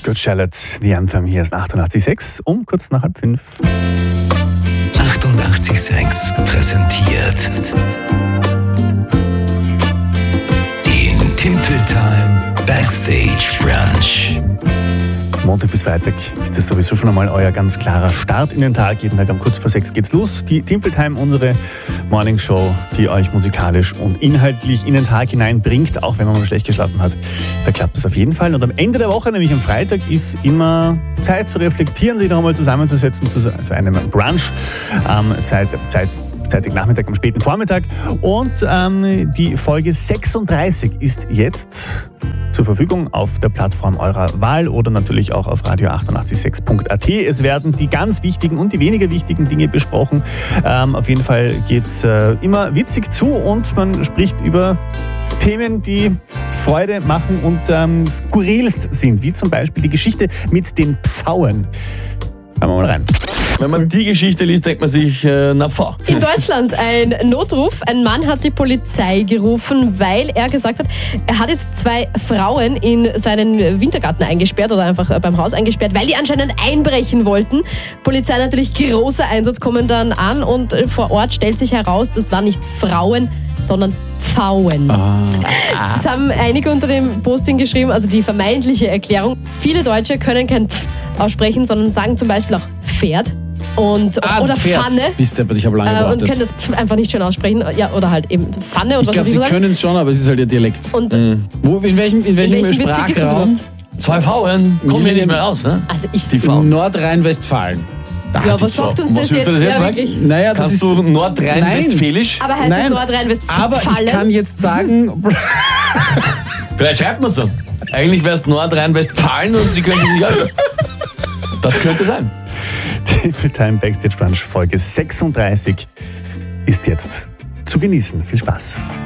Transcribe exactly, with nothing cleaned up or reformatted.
Good Charlotte, die Anthem, hier ist achtundachtzig Komma sechs, um kurz nach halb fünf. achtundachtzig Komma sechs präsentiert den Timpel Time Backstage Brunch. Montag bis Freitag ist das sowieso schon einmal euer ganz klarer Start in den Tag. Jeden Tag um kurz vor sechs geht's los. Die Timpel Time, unsere Morning Show, die euch musikalisch und inhaltlich in den Tag hineinbringt, auch wenn man mal schlecht geschlafen hat. Da klappt das auf jeden Fall. Und am Ende der Woche, nämlich am Freitag, ist immer Zeit zu reflektieren, sich noch einmal zusammenzusetzen zu, zu einem Brunch. Ähm, Zeit, Zeit zeitig Nachmittag, am späten Vormittag. Und ähm, die Folge sechsunddreißig ist jetzt zur Verfügung auf der Plattform eurer Wahl oder natürlich auch auf radio achtundachtzig Komma sechs Punkt a t. Es werden die ganz wichtigen und die weniger wichtigen Dinge besprochen. Ähm, auf jeden Fall geht's äh, immer witzig zu und man spricht über Themen, die Freude machen und ähm, skurrilst sind, wie zum Beispiel die Geschichte mit den Pfauen. Hören wir mal rein. Wenn man die Geschichte liest, denkt man sich, äh, na pfau. In Deutschland ein Notruf. Ein Mann hat die Polizei gerufen, weil er gesagt hat, er hat jetzt zwei Frauen in seinen Wintergarten eingesperrt oder einfach beim Haus eingesperrt, weil die anscheinend einbrechen wollten. Polizei natürlich, großer Einsatz, kommen dann an und vor Ort stellt sich heraus, das waren nicht Frauen, sondern Pfauen. Ah. Das haben einige unter dem Posting geschrieben, also die vermeintliche Erklärung. Viele Deutsche können kein Pf aussprechen, sondern sagen zum Beispiel auch Pferd. Und, ah, oder Pferd. Pfanne. Bist du, ich habe lange äh, gewartet. Und können das Pf einfach nicht schön aussprechen. Ja, oder halt eben Pfanne. Und ich glaube, sie können es schon, aber es ist halt ihr Dialekt. Und mhm. Wo, in welchem, in welchem, in welchem Bezirk ist das überhaupt? Zwei Frauen kommen wir nicht mehr raus, ne? Also ich Die Frauen. in Nordrhein-Westfalen. Ja, was sagt uns das jetzt? Das jetzt ja, wirklich? Naja, das Kannst ist du Nordrhein-Westfälisch? Aber heißt Nein. es Nordrhein-Westfalen? Aber ich kann jetzt sagen... Vielleicht schreibt man so. Eigentlich wäre es Nordrhein-Westfalen und sie können sich nicht... Das könnte sein. Timpel Time Backstage Brunch Folge sechsunddreißig ist jetzt zu genießen. Viel Spaß.